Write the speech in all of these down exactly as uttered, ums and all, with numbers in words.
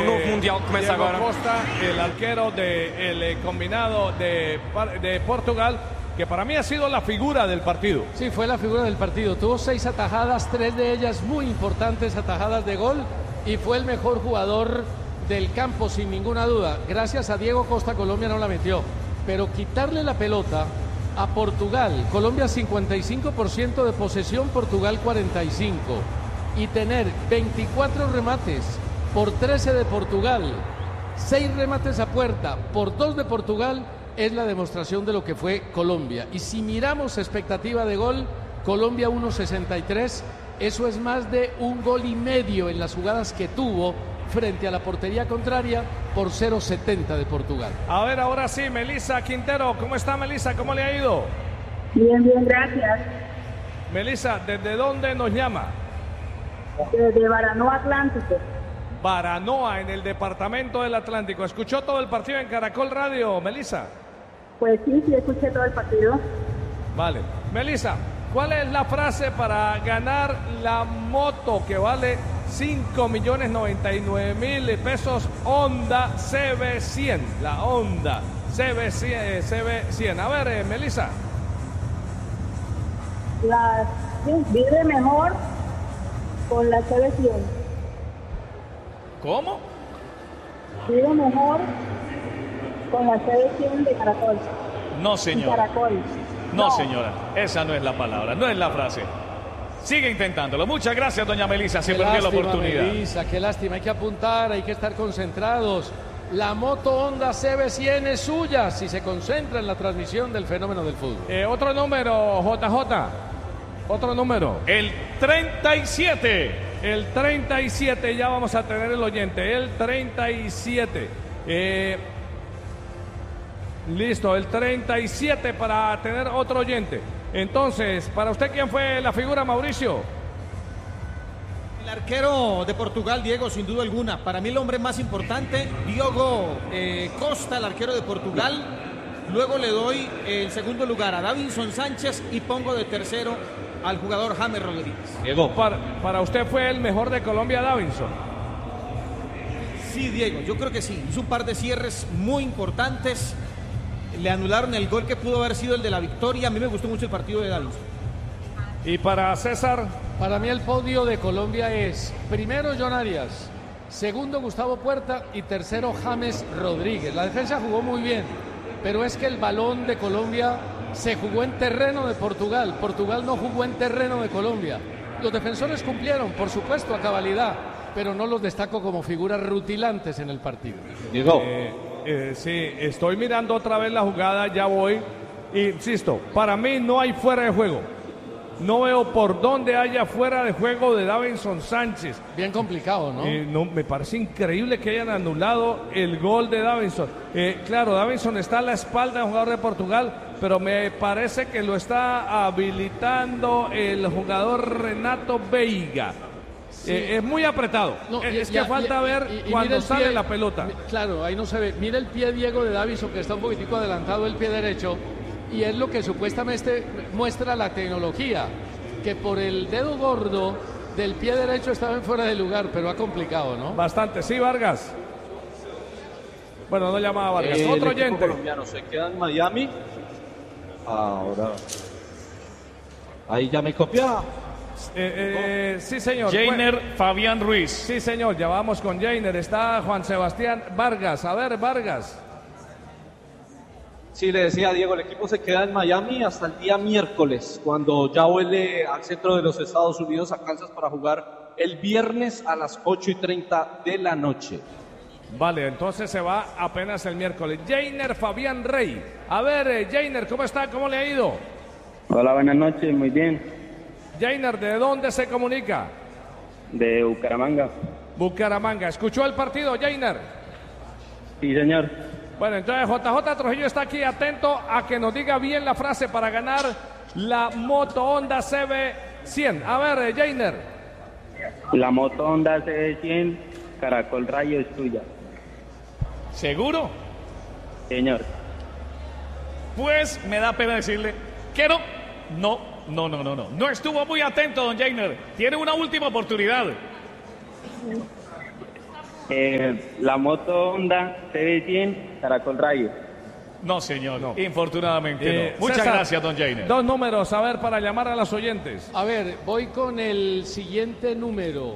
novo Mundial começa Diego agora. Costa, el arquero del de, combinado de, de Portugal, que para mí ha sido la figura del partido. Sí, fue la figura del partido. Tuvo seis atajadas, tres de ellas muy importantes atajadas de gol, y fue el mejor jugador del campo, sin ninguna duda. Gracias a Diego Costa, Colombia no la metió. Pero quitarle la pelota a Portugal, Colombia cincuenta y cinco por ciento de posesión, Portugal cuarenta y cinco por ciento. Y tener veinticuatro remates por trece de Portugal, seis remates a puerta por dos de Portugal, es la demostración de lo que fue Colombia. Y si miramos expectativa de gol, Colombia uno sesenta y tres, eso es más de un gol y medio en las jugadas que tuvo frente a la portería contraria por cero setenta de Portugal. A ver, ahora sí, Melissa Quintero, ¿cómo está Melissa? ¿Cómo le ha ido? Bien, bien, gracias. Melissa, ¿desde dónde nos llama? Desde Baranoa Atlántico. Baranoa, en el departamento del Atlántico. ¿Escuchó todo el partido en Caracol Radio, Melissa? Pues sí, sí, escuché todo el partido. Vale. Melissa, ¿cuál es la frase para ganar la moto que vale cinco millones noventa y nueve mil pesos Honda C B cien? La Honda C B cien. A ver, eh, Melissa. La, sí, vive mejor con la C B cien. ¿Cómo? Vive mejor con la C B cien de Caracol. No, señora. Caracol. No, No, señora. Esa no es la palabra, no es la frase. Sigue intentándolo. Muchas gracias, doña Melissa. Se Qué perdió la lástima, oportunidad. Melissa, qué lástima. Hay que apuntar, hay que estar concentrados. La moto Honda C B cien es suya si se concentra en la transmisión del fenómeno del fútbol. Eh, otro número, J J. Otro número. El treinta y siete. El treinta y siete, ya vamos a tener el oyente. El treinta y siete. Eh, listo, el treinta y siete para tener otro oyente. Entonces, ¿para usted quién fue la figura, Mauricio? El arquero de Portugal, Diego, sin duda alguna. Para mí el hombre más importante, Diogo eh, Costa, el arquero de Portugal. Luego le doy el segundo lugar a Davinson Sánchez y pongo de tercero al jugador James Rodríguez. Diego, para, para usted fue el mejor de Colombia, Davinson. Sí, Diego, yo creo que sí. Hizo un par de cierres muy importantes. Le anularon el gol que pudo haber sido el de la victoria. A mí me gustó mucho el partido de Davinson. Y para César, para mí el podio de Colombia es primero John Arias, segundo Gustavo Puerta y tercero James Rodríguez. La defensa jugó muy bien, pero es que el balón de Colombia se jugó en terreno de Portugal. Portugal no jugó en terreno de Colombia. Los defensores cumplieron, por supuesto, a cabalidad, pero no los destaco como figuras rutilantes en el partido. Diego. Eh, eh, sí, estoy mirando otra vez la jugada, ya voy. Insisto, para mí no hay fuera de juego. No veo por dónde haya fuera de juego de Davinson Sánchez. Bien complicado, ¿no? Eh, no, me parece increíble que hayan anulado el gol de Davinson. Eh, claro, Davinson está a la espalda del jugador de Portugal, pero me parece que lo está habilitando el jugador Renato Veiga. Sí. Eh, es muy apretado. No, es ya, que falta ya, ver y, y cuando sale pie, la pelota. Claro, ahí no se ve. Mira el pie, Diego, de Davinson, que está un poquitico adelantado el pie derecho. Y es lo que supuestamente muestra la tecnología, que por el dedo gordo del pie derecho estaba en fuera de lugar, pero ha complicado, ¿no? Bastante, sí, Vargas. Bueno, no llamaba Vargas. Eh, Otro el equipo oyente. colombiano se queda en Miami. Ahora. Ahí ya me copia. Eh, eh, sí, señor. Jainer Fue... Fabián Ruiz. Sí, señor, ya vamos con Jainer. Está Juan Sebastián Vargas. A ver, Vargas. Sí, le decía a Diego, el equipo se queda en Miami hasta el día miércoles, cuando ya vuelve al centro de los Estados Unidos, a Kansas, para jugar el viernes a las ocho y treinta de la noche. Vale, entonces se va apenas el miércoles. Jainer Fabián Rey. A ver, eh, Jainer, ¿cómo está? ¿Cómo le ha ido? Hola, buenas noches, muy bien. Jainer, ¿de dónde se comunica? De Bucaramanga. Bucaramanga. ¿Escuchó el partido, Jainer? Sí, señor. Bueno, entonces J J Trujillo está aquí atento a que nos diga bien la frase para ganar la moto Honda C B cien. A ver, eh, Jainer. La moto Honda C B cien, Caracol Radio es tuya. ¿Seguro? Señor. Pues me da pena decirle que no, no, no, no, no, no. No estuvo muy atento, don Jainer. Tiene una última oportunidad. Eh, la moto Honda C B cien, Caracol Rayo. No, señor. No. Infortunadamente Eh, no. Muchas César, gracias, don Jainer. Dos números, a ver, para llamar a los oyentes. A ver, voy con el siguiente número.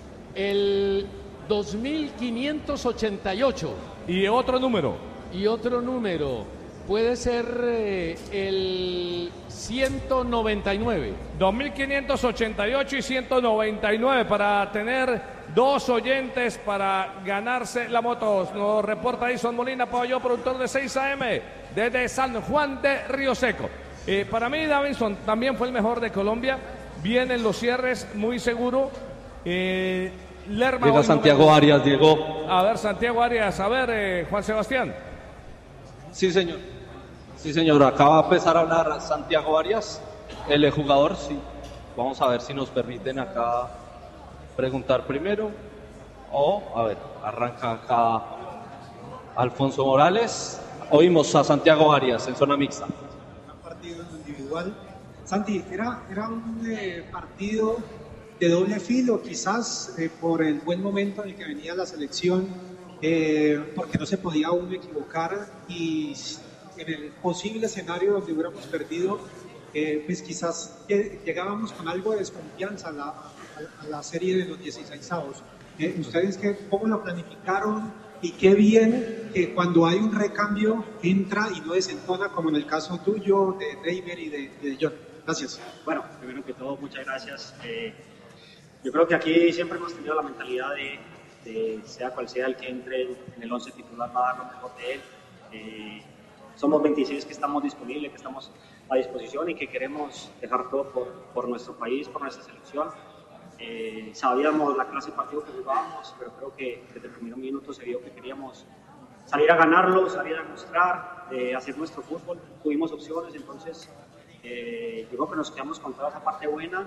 El dos mil quinientos ochenta y ocho. Y otro número. Y otro número puede ser eh, el ciento noventa y nueve. dos mil quinientos ochenta y ocho y ciento noventa y nueve para tener dos oyentes para ganarse la moto. Nos reporta Edson Molina Paballó, productor de seis A M desde San Juan de Río Seco. Eh, para mí Davinson también fue el mejor de Colombia. Vienen los cierres, muy seguro. Eh, Lerma Llega hoy Santiago no me- Arias, Diego. A ver, Santiago Arias, a ver, eh, Juan Sebastián. Sí, señor. Sí, señor. Acaba de empezar a hablar Santiago Arias, el jugador. Sí. Vamos a ver si nos permiten acá preguntar primero. O, a ver, arranca acá Alfonso Morales. Oímos a Santiago Arias en zona mixta. Un partido en lo individual. Santi, era, era un eh, partido de doble filo, quizás eh, por el buen momento en el que venía la selección, eh, porque no se podía uno equivocar y en el posible escenario donde hubiéramos perdido, eh, pues quizás eh, llegábamos con algo de desconfianza a la, a, a la serie de los dieciseisavos. Eh, ¿Ustedes qué, cómo lo planificaron? Y qué bien que cuando hay un recambio entra y no desentona, como en el caso tuyo, de Reimer y de, de John. Gracias. Bueno, primero que todo, muchas gracias. Eh, yo creo que aquí siempre hemos tenido la mentalidad de, de sea cual sea el que entre en el once titular, va a dar lo mejor de él. Eh, somos veintiséis que estamos disponibles, que estamos a disposición y que queremos dejar todo por, por nuestro país, por nuestra selección. Eh, sabíamos la clase de partido que jugábamos, pero creo que desde el primer minuto se vio que queríamos salir a ganarlo, salir a mostrar, eh, hacer nuestro fútbol. Tuvimos opciones, entonces eh, yo creo que nos quedamos con toda esa parte buena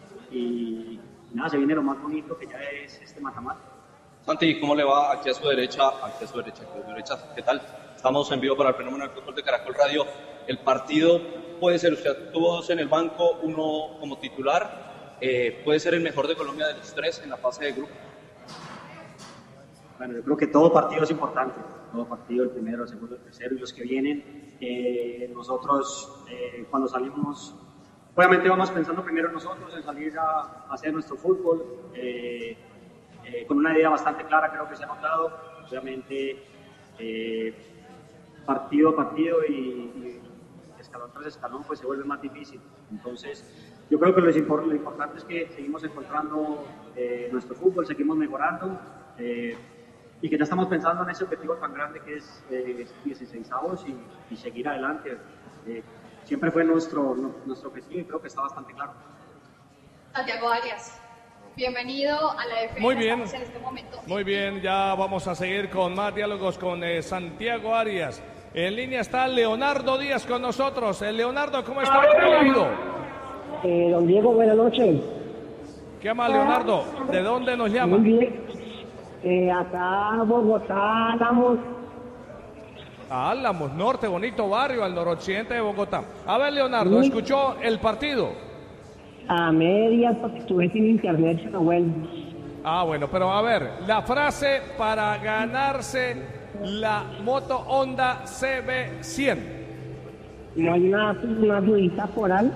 y nada, se viene lo más bonito que ya es este mata-mata. Santi, ¿cómo le va aquí a su derecha? Aquí a su derecha, aquí a su derecha. ¿Qué tal? Estamos en vivo para el fenómeno del fútbol de Caracol Radio. El partido puede ser, usted tuvo dos en el banco, uno como titular. Eh, ¿Puede ser el mejor de Colombia de los tres en la fase de grupo? Bueno, yo creo que todo partido es importante. Todo partido, el primero, el segundo, el tercero y los que vienen. Eh, nosotros, eh, cuando salimos, obviamente vamos pensando primero en nosotros, en salir a, a hacer nuestro fútbol. Eh, Eh, con una idea bastante clara, creo que se ha notado, obviamente eh, partido a partido y, y escalón tras escalón pues se vuelve más difícil, entonces yo creo que lo, impor lo importante es que seguimos encontrando eh, nuestro fútbol, seguimos mejorando eh, y que ya estamos pensando en ese objetivo tan grande que es eh, dieciseisavos y, y seguir adelante, eh, siempre fue nuestro, no, nuestro objetivo y creo que está bastante claro. Santiago Arias. Bienvenido a la defensa. Muy bien, en este momento. muy bien, ya vamos a seguir con más diálogos con eh, Santiago Arias. En línea está Leonardo Díaz con nosotros. Eh, Leonardo, ¿cómo está? ¿Cómo le ha ido? Eh, don Diego, buenas noches. ¿Qué llama Leonardo? ¿De dónde nos llama? Muy bien. Eh, acá, Bogotá, Álamos. A Álamos, norte, bonito barrio, al noroccidente de Bogotá. A ver, Leonardo, Sí. ¿escuchó el partido? A medias, porque estuve sin internet, pero bueno. Ah, bueno, pero a ver, la frase para ganarse la moto Honda C B cien. ¿No hay una, una ayudita por ahí?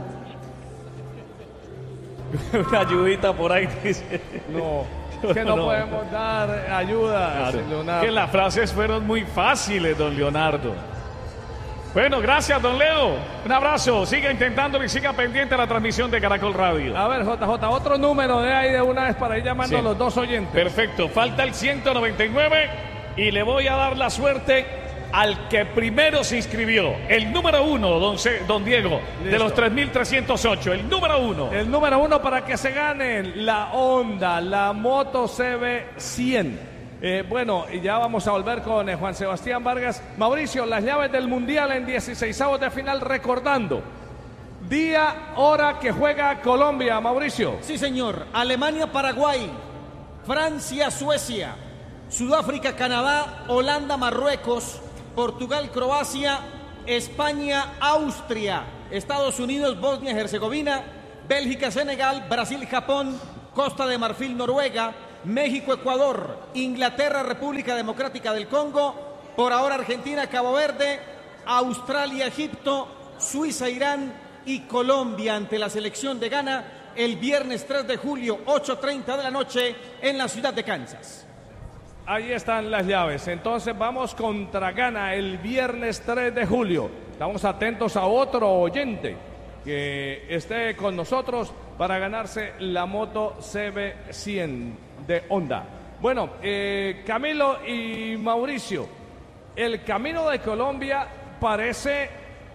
Una ayudita por ahí, dice. No, que no, podemos dar ayuda, Claro, Leonardo. que las frases fueron muy fáciles, don Leonardo. Bueno, gracias, don Leo. Un abrazo. Siga intentándolo y siga pendiente a la transmisión de Caracol Radio. A ver, J J, otro número de ahí de una vez para ir llamando Sí. a los dos oyentes. Perfecto. Falta el ciento noventa y nueve y le voy a dar la suerte al que primero se inscribió. El número uno, don, Ce- don Diego, de Listo. los tres mil trescientos ocho. El número uno. El número uno para que se ganen la Honda, la moto C B cien. Eh, bueno, y ya vamos a volver con eh, Juan Sebastián Vargas. Mauricio, las llaves del Mundial en dieciseisavos de final, recordando. Día, hora que juega Colombia, Mauricio. Sí, señor. Alemania, Paraguay. Francia, Suecia. Sudáfrica, Canadá. Holanda, Marruecos. Portugal, Croacia. España, Austria. Estados Unidos, Bosnia y Herzegovina. Bélgica, Senegal. Brasil, Japón. Costa de Marfil, Noruega. México, Ecuador, Inglaterra, República Democrática del Congo, por ahora Argentina, Cabo Verde, Australia, Egipto, Suiza, Irán y Colombia ante la selección de Ghana el viernes tres de julio, ocho treinta de la noche en la ciudad de Kansas. Ahí están las llaves. Entonces vamos contra Ghana el viernes tres de julio. Estamos atentos a otro oyente que esté con nosotros para ganarse la moto C B cien de Honda. Bueno, eh, Camilo y Mauricio, el camino de Colombia parece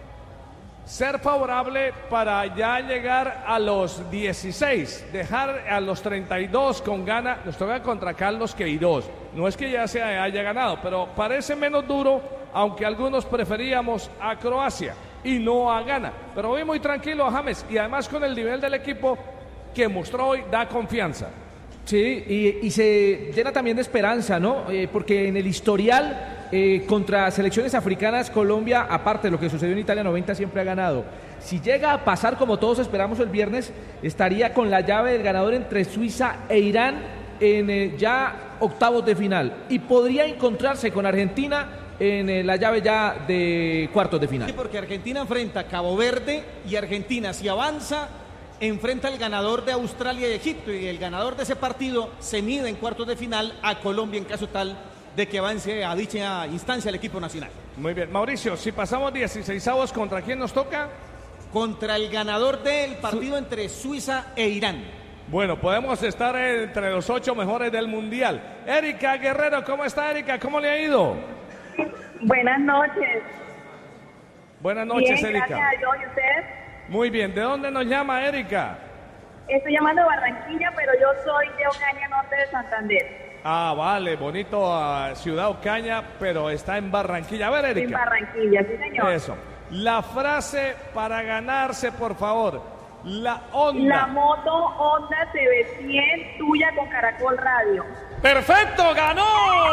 ser favorable para ya llegar a los dieciséis, dejar a los treinta y dos con Ghana. Nos toca contra Carlos Queiroz. No es que ya se haya ganado, pero parece menos duro, aunque algunos preferíamos a Croacia y no a Ghana. Pero voy muy tranquilo a James, y además con el nivel del equipo que mostró hoy da confianza. Sí, y, y se llena también de esperanza, ¿no? Eh, porque en el historial eh, contra selecciones africanas, Colombia, aparte de lo que sucedió en Italia noventa, siempre ha ganado. Si llega a pasar como todos esperamos el viernes, estaría con la llave del ganador entre Suiza e Irán en eh, ya octavos de final. Y podría encontrarse con Argentina en eh, la llave ya de cuartos de final. Sí, porque Argentina enfrenta a Cabo Verde y Argentina, si avanza, enfrenta al ganador de Australia y Egipto, y el ganador de ese partido se mide en cuartos de final a Colombia en caso tal de que avance a dicha instancia el equipo nacional. Muy bien, Mauricio, si pasamos dieciseisavos, ¿contra quién nos toca? Contra el ganador del partido Su entre Suiza e Irán. Bueno, podemos estar entre los ocho mejores del Mundial. Erika Guerrero, ¿cómo está, Erika? ¿Cómo le ha ido? Buenas noches. Buenas noches, Bien, Erika. Gracias a Dios, ¿y usted? Muy bien, ¿de dónde nos llama, Erika? Estoy llamando a Barranquilla, pero yo soy de Ocaña, norte de Santander. Ah, vale, bonito uh, Ciudad Ocaña, pero está en Barranquilla. A ver, Erika. En Barranquilla, sí, señor. Eso. La frase para ganarse, por favor. La Honda. La moto Honda C B cien tuya con Caracol Radio. ¡Perfecto! ¡Ganó!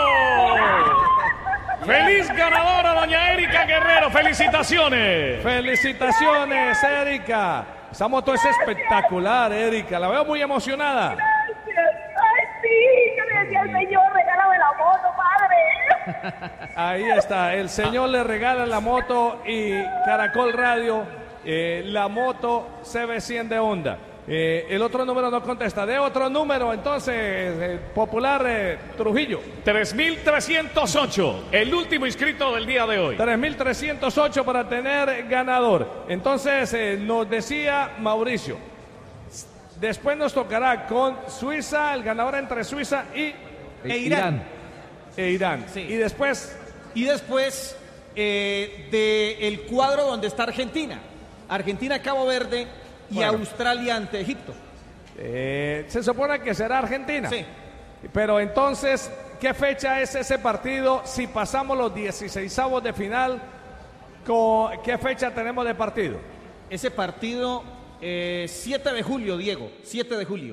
¡Feliz ganadora, doña Erika Guerrero! ¡Felicitaciones! ¡Felicitaciones, Erika! Esa moto es espectacular, Erika. La veo muy emocionada. Gracias. Ay, sí. Yo le decía al señor, regálame la moto, padre. Ahí está. El señor le regala la moto y Caracol Radio, eh, la moto C B cien de Honda. Eh, el otro número no contesta. De otro número, entonces, eh, popular eh, Trujillo. tres mil trescientos ocho, el último inscrito del día de hoy. tres mil trescientos ocho para tener ganador. Entonces, eh, nos decía Mauricio, después nos tocará con Suiza, el ganador entre Suiza y e Irán. E Irán. Sí. Y después... Y después eh, del cuadro donde está Argentina. Argentina, Cabo Verde y bueno, Australia ante Egipto. Eh, se supone que será Argentina. Sí. Pero entonces, ¿qué fecha es ese partido? Si pasamos los dieciseisavos de final, ¿qué fecha tenemos de partido? Ese partido, eh, siete de julio, Diego. siete de julio.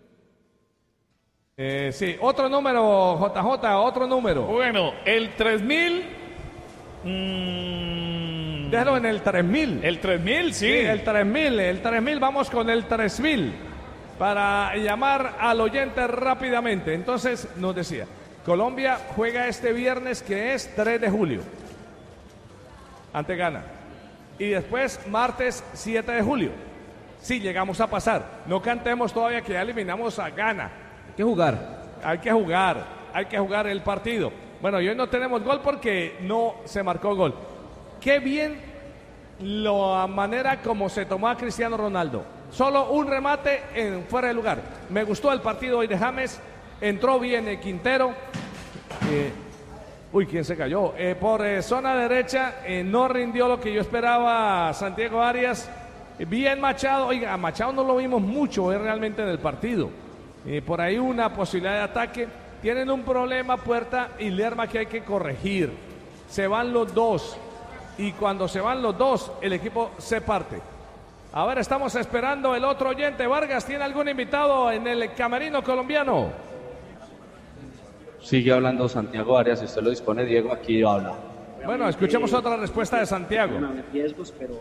Eh, sí, otro número, J J, otro número. Bueno, el tres mil... Mmm... Déjalo en el tres mil. El tres mil, sí. Sí, el tres mil, el tres mil, vamos con el tres mil para llamar al oyente rápidamente. Entonces, nos decía, Colombia juega este viernes, que es tres de julio, ante Ghana. Y después, martes siete de julio. Sí, llegamos a pasar. No cantemos todavía que ya eliminamos a Ghana. Hay que jugar. Hay que jugar, hay que jugar el partido. Bueno, y hoy no tenemos gol porque no se marcó gol. Qué bien la manera como se tomó a Cristiano Ronaldo. Solo un remate en fuera de lugar. Me gustó el partido hoy de James. Entró bien el Quintero. Eh, uy, ¿quién se cayó? Eh, por eh, zona derecha eh, no rindió lo que yo esperaba Santiago Arias. Eh, bien Machado. Oiga, a Machado no lo vimos mucho eh, realmente en el partido. Eh, por ahí una posibilidad de ataque. Tienen un problema Puerta y Lerma que hay que corregir. Se van los dos. Y cuando se van los dos, el equipo se parte. A ver, estamos esperando el otro oyente. Vargas, ¿tiene algún invitado en el camerino colombiano? Sigue hablando Santiago Arias, si usted lo dispone, Diego, aquí habla. Bueno, escuchemos otra respuesta de Santiago. Riesgos, pero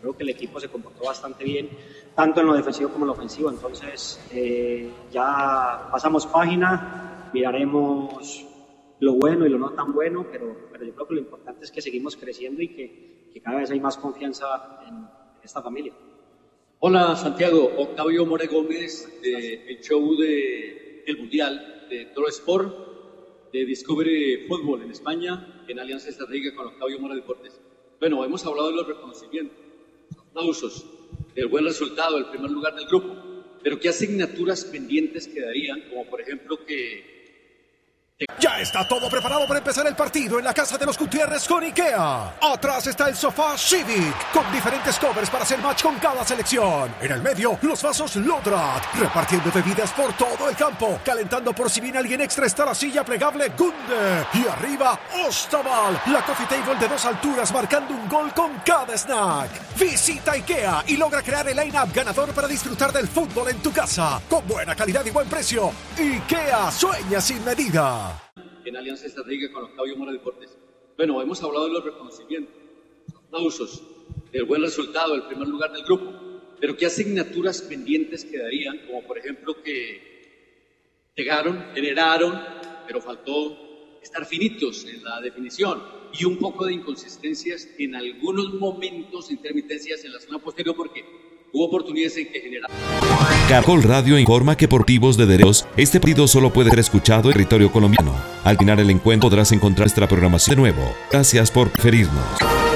Creo que el equipo se comportó bastante bien, tanto en lo defensivo como en lo ofensivo. Entonces, eh, ya pasamos página, miraremos lo bueno y lo no tan bueno, pero, pero yo creo que lo importante es que seguimos creciendo y que, que cada vez hay más confianza en, en esta familia. Hola Santiago, Octavio More Gómez, de el show de El Mundial, de Toro Sport, de Discovery Fútbol en España, en alianza estratégica con Octavio More Deportes. Bueno, hemos hablado de los reconocimientos, los aplausos, del buen resultado, el primer lugar del grupo, pero ¿qué asignaturas pendientes quedarían? Como por ejemplo que... Ya está todo preparado para empezar el partido en la casa de los Gutiérrez con IKEA. Atrás está el sofá Civic, con diferentes covers para hacer match con cada selección. En el medio, los vasos Lodrat, repartiendo bebidas por todo el campo. Calentando por si viene alguien extra está la silla plegable Gunde. Y arriba, Ostaval, la coffee table de dos alturas marcando un gol con cada snack. Visita IKEA y logra crear el line-up ganador para disfrutar del fútbol en tu casa. Con buena calidad y buen precio. IKEA, sueña sin medida. En alianza estratégica con Octavio More Deportes. Bueno, hemos hablado de los reconocimientos, los aplausos, del buen resultado, el primer lugar del grupo, pero ¿qué asignaturas pendientes quedarían? Como por ejemplo que llegaron, generaron, pero faltó estar finitos en la definición y un poco de inconsistencias en algunos momentos, intermitencias en la zona posterior, porque hubo oportunidades en que generaron. Caracol Radio informa que por motivos de derechos, este partido solo puede ser escuchado en territorio colombiano. Al final el encuentro podrás encontrar nuestra programación de nuevo. Gracias por preferirnos.